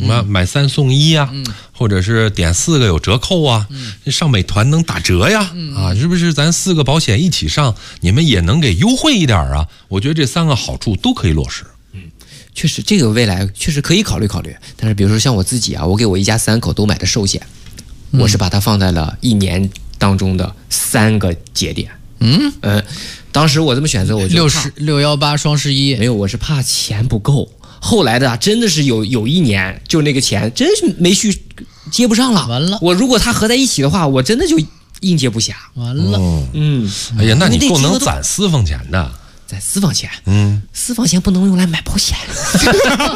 买3送1呀，或者是点4个有折扣啊，上美团能打折呀，啊，是不是咱4个保险一起上，你们也能给优惠一点啊？我觉得这3个好处都可以落实。 确实，这个未来确实可以考虑考虑。但是比如说像我自己啊，我给我一家3口都买的寿险，我是把它放在了1年当中的3个节点。当时我这么选择，我就 618双11 没有，我是怕钱不够。后来的真的是有1年，就那个钱真是没续接不上了。 完了， 我如果它合在一起的话，我真的就应接不暇。 完了， 哎呀，那你够能攒私房钱的。 攒私房钱，私房钱不能用来买保险。